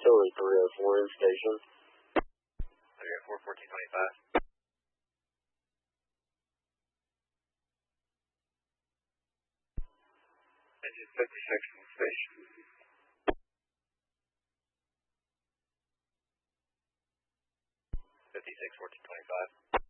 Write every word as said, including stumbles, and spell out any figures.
Philly three oh four in station. three oh four, fourteen twenty-five. Engine fifty-six in station. fifty-six, fourteen twenty-five.